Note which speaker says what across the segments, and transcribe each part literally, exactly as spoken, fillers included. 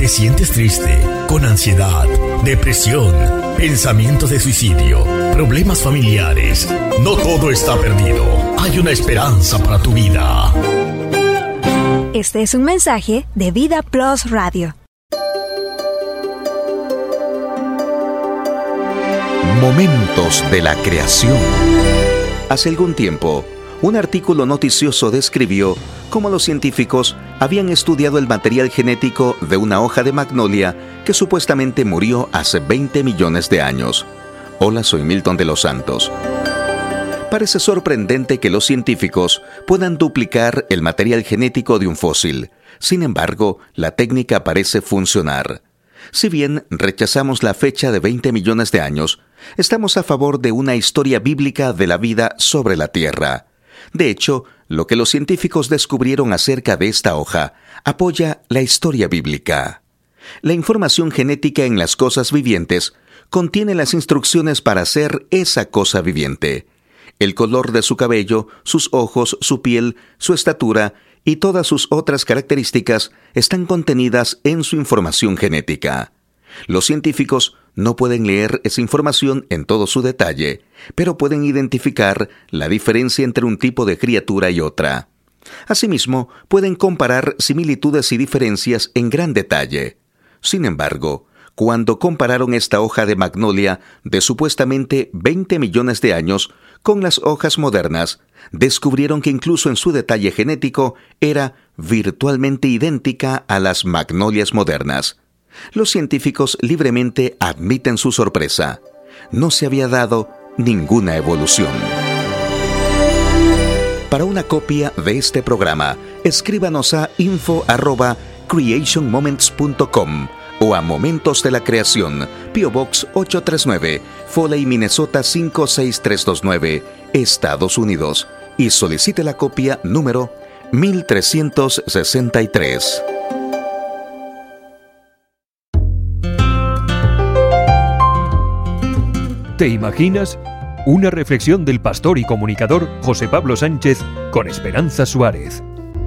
Speaker 1: ¿Te sientes triste, con ansiedad, depresión, pensamientos de suicidio, problemas familiares? No todo está perdido. Hay una esperanza para tu vida.
Speaker 2: Este es un mensaje de Vida Plus Radio.
Speaker 3: Momentos de la creación. Hace algún tiempo, un artículo noticioso describió cómo los científicos habían estudiado el material genético de una hoja de magnolia que supuestamente murió hace veinte millones de años. Hola, soy Milton de los Santos. Parece sorprendente que los científicos puedan duplicar el material genético de un fósil. Sin embargo, la técnica parece funcionar. Si bien rechazamos la fecha de veinte millones de años, estamos a favor de una historia bíblica de la vida sobre la Tierra. De hecho, lo que los científicos descubrieron acerca de esta hoja apoya la historia bíblica. La información genética en las cosas vivientes contiene las instrucciones para hacer esa cosa viviente. El color de su cabello, sus ojos, su piel, su estatura y todas sus otras características están contenidas en su información genética. Los científicos no pueden leer esa información en todo su detalle, pero pueden identificar la diferencia entre un tipo de criatura y otra. Asimismo, pueden comparar similitudes y diferencias en gran detalle. Sin embargo, cuando compararon esta hoja de magnolia de supuestamente veinte millones de años con las hojas modernas, descubrieron que incluso en su detalle genético era virtualmente idéntica a las magnolias modernas. Los científicos libremente admiten su sorpresa. No se había dado ninguna evolución. Para una copia de este programa, escríbanos a info arroba creation moments punto com o a Momentos de la Creación, P O Box ocho tres nueve, Foley, Minnesota cinco seis tres dos nueve, Estados Unidos, y solicite la copia número mil trescientos sesenta y tres.
Speaker 4: ¿Te imaginas? Una reflexión del pastor y comunicador José Pablo Sánchez con Esperanza Suárez.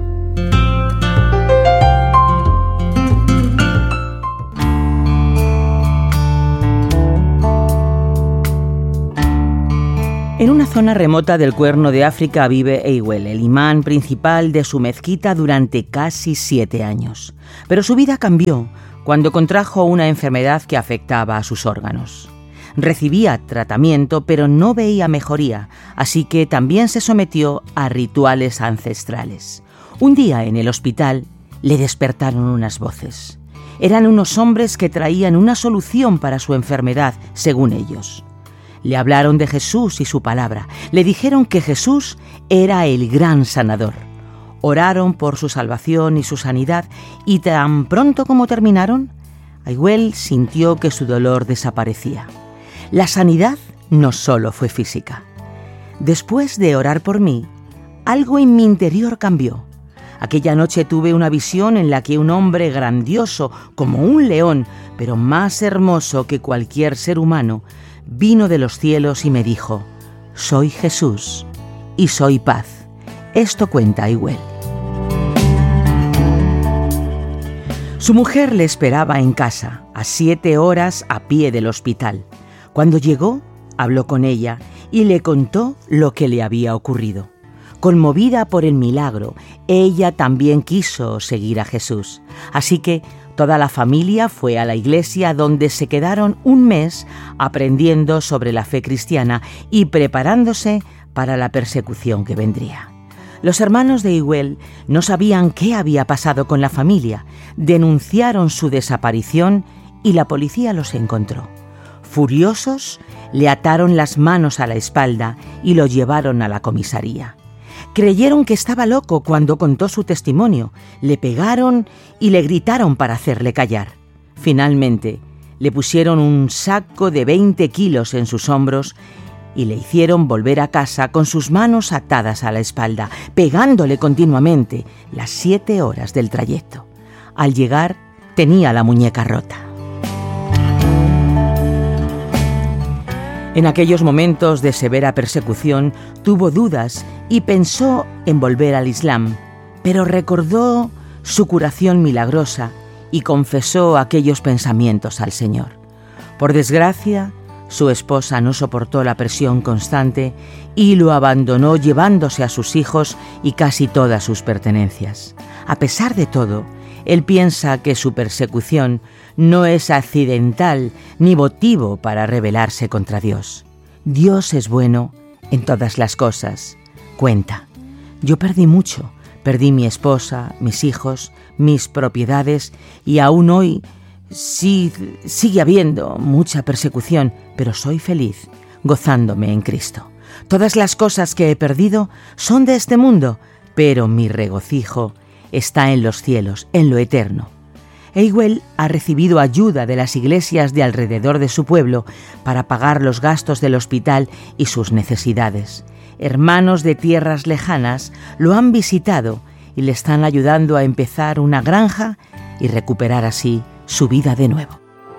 Speaker 5: En una zona remota del Cuerno de África vive Eiwel, el imán principal de su mezquita durante casi siete años. Pero su vida cambió cuando contrajo una enfermedad que afectaba a sus órganos. Recibía tratamiento, pero no veía mejoría, así que también se sometió a rituales ancestrales. Un día en el hospital le despertaron unas voces. Eran unos hombres que traían una solución para su enfermedad, según ellos. Le hablaron de Jesús y su palabra. Le dijeron que Jesús era el gran sanador. Oraron por su salvación y su sanidad, y tan pronto como terminaron, Eiwel sintió que su dolor desaparecía. La sanidad no solo fue física. Después de orar por mí, algo en mi interior cambió. Aquella noche tuve una visión en la que un hombre grandioso como un león, pero más hermoso que cualquier ser humano, vino de los cielos y me dijo: «Soy Jesús y soy paz». Esto cuenta Eiwel. Su mujer le esperaba en casa, a siete horas a pie del hospital. Cuando llegó, habló con ella y le contó lo que le había ocurrido. Conmovida por el milagro, ella también quiso seguir a Jesús. Así que toda la familia fue a la iglesia, donde se quedaron un mes aprendiendo sobre la fe cristiana y preparándose para la persecución que vendría. Los hermanos de Eiwel no sabían qué había pasado con la familia. Denunciaron su desaparición y la policía los encontró. Furiosos, le ataron las manos a la espalda y lo llevaron a la comisaría. Creyeron que estaba loco cuando contó su testimonio. Le pegaron y le gritaron para hacerle callar. Finalmente, le pusieron un saco de veinte kilos en sus hombros y le hicieron volver a casa con sus manos atadas a la espalda, pegándole continuamente las siete horas del trayecto. Al llegar, tenía la muñeca rota. En aquellos momentos de severa persecución, tuvo dudas y pensó en volver al Islam, pero recordó su curación milagrosa y confesó aquellos pensamientos al Señor. Por desgracia, su esposa no soportó la presión constante y lo abandonó, llevándose a sus hijos y casi todas sus pertenencias. A pesar de todo, él piensa que su persecución no es accidental ni motivo para rebelarse contra Dios. Dios es bueno en todas las cosas. Cuenta: yo perdí mucho, perdí mi esposa, mis hijos, mis propiedades, y aún hoy sí, sigue habiendo mucha persecución, pero soy feliz, gozándome en Cristo. Todas las cosas que he perdido son de este mundo, pero mi regocijo está en los cielos, en lo eterno. Eichwell ha recibido ayuda de las iglesias de alrededor de su pueblo para pagar los gastos del hospital y sus necesidades. Hermanos de tierras lejanas lo han visitado y le están ayudando a empezar una granja y recuperar así su vida de nuevo.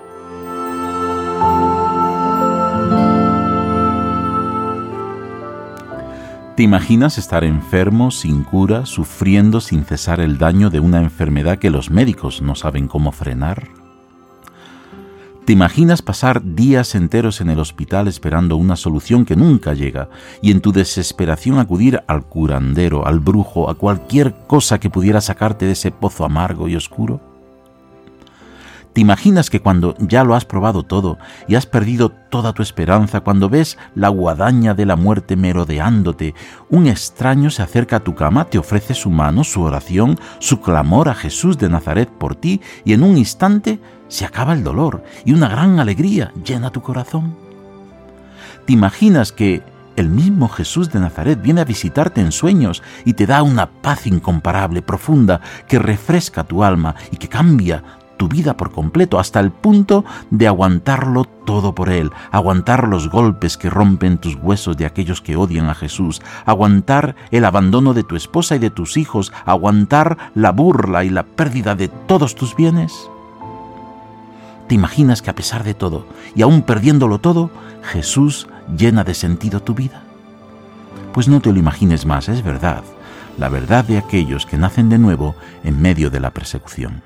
Speaker 6: ¿Te imaginas estar enfermo, sin cura, sufriendo sin cesar el daño de una enfermedad que los médicos no saben cómo frenar? ¿Te imaginas pasar días enteros en el hospital esperando una solución que nunca llega y en tu desesperación acudir al curandero, al brujo, a cualquier cosa que pudiera sacarte de ese pozo amargo y oscuro? ¿Te imaginas que cuando ya lo has probado todo y has perdido toda tu esperanza, cuando ves la guadaña de la muerte merodeándote, un extraño se acerca a tu cama, te ofrece su mano, su oración, su clamor a Jesús de Nazaret por ti, y en un instante se acaba el dolor y una gran alegría llena tu corazón? ¿Te imaginas que el mismo Jesús de Nazaret viene a visitarte en sueños y te da una paz incomparable, profunda, que refresca tu alma y que cambia tu vida por completo, hasta el punto de aguantarlo todo por Él, aguantar los golpes que rompen tus huesos de aquellos que odian a Jesús, aguantar el abandono de tu esposa y de tus hijos, aguantar la burla y la pérdida de todos tus bienes? ¿Te imaginas que a pesar de todo, y aún perdiéndolo todo, Jesús llena de sentido tu vida? Pues no te lo imagines más, es verdad, la verdad de aquellos que nacen de nuevo en medio de la persecución.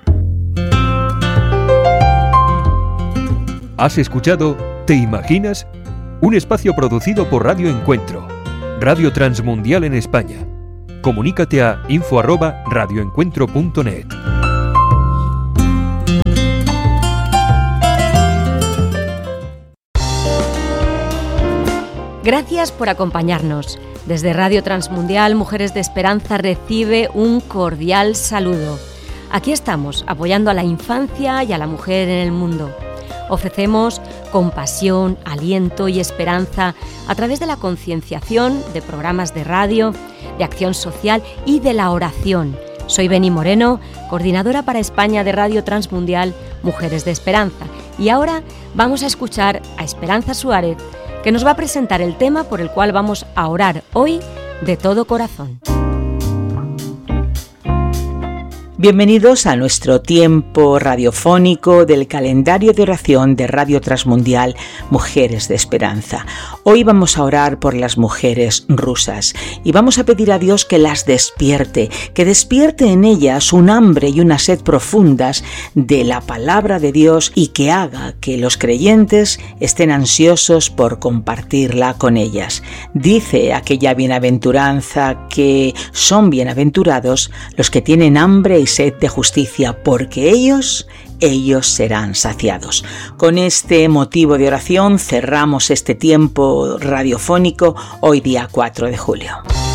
Speaker 4: ¿Has escuchado ¿Te imaginas? Un espacio producido por Radio Encuentro, Radio Transmundial en España. Comunícate a info arroba radioencuentro punto net.
Speaker 7: Gracias por acompañarnos. Desde Radio Transmundial, Mujeres de Esperanza recibe un cordial saludo. Aquí estamos, apoyando a la infancia y a la mujer en el mundo. Ofrecemos compasión, aliento y esperanza a través de la concienciación, de programas de radio, de acción social y de la oración. Soy Beni Moreno, coordinadora para España de Radio Transmundial Mujeres de Esperanza. Y ahora vamos a escuchar a Esperanza Suárez, que nos va a presentar el tema por el cual vamos a orar hoy de todo corazón.
Speaker 5: Bienvenidos a nuestro tiempo radiofónico del calendario de oración de Radio Transmundial Mujeres de Esperanza. Hoy vamos a orar por las mujeres rusas y vamos a pedir a Dios que las despierte, que despierte en ellas un hambre y una sed profundas de la palabra de Dios y que haga que los creyentes estén ansiosos por compartirla con ellas. Dice aquella bienaventuranza que son bienaventurados los que tienen hambre y sed de justicia, porque ellos, ellos serán saciados. Con este motivo de oración cerramos este tiempo radiofónico hoy día cuatro de julio.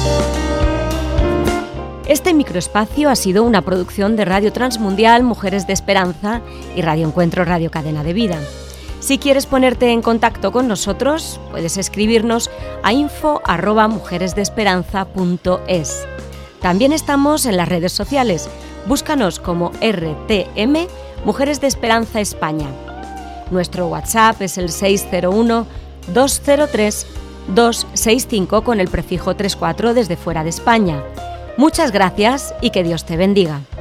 Speaker 7: Este microespacio ha sido una producción de Radio Transmundial Mujeres de Esperanza y Radio Encuentro Radio Cadena de Vida. Si quieres ponerte en contacto con nosotros, puedes escribirnos a info arroba mujeresdeesperanza punto es. También estamos en las redes sociales. Búscanos como R T M Mujeres de Esperanza España. Nuestro WhatsApp es el seis cero uno, dos cero tres, dos seis cinco con el prefijo treinta y cuatro desde fuera de España. Muchas gracias y que Dios te bendiga.